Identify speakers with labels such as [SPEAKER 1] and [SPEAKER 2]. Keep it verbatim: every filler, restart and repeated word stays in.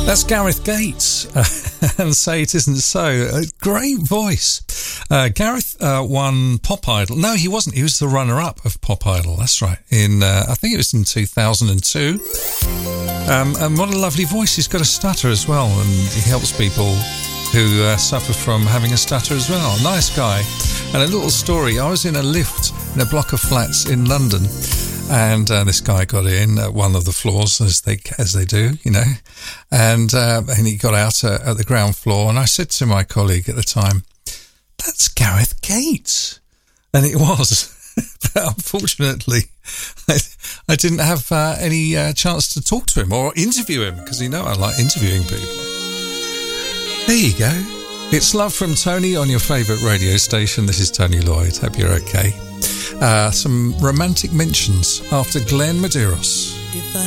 [SPEAKER 1] That's Gareth Gates uh, and Say It Isn't So. A great voice. Uh, Gareth uh, won Pop Idol. No, he wasn't. He was the runner-up of Pop Idol. That's right. In uh, I think it was in two thousand two. Um, and what a lovely voice. He's got a stutter as well, and he helps people who uh, suffer from having a stutter as well. Nice guy. And a little story. I was in a lift in a block of flats in London, and uh, this guy got in at one of the floors, as they as they do, you know, and uh, and he got out uh, at the ground floor, and I said to my colleague at the time, "That's Gareth Gates," and it was. But unfortunately, I, I didn't have uh, any uh, chance to talk to him or interview him, because you know I like interviewing people. There you go. It's Love from Tony on your favourite radio station. This is Tony Lloyd. Hope you're okay. Uh, some romantic mentions after Glenn Medeiros.
[SPEAKER 2] If I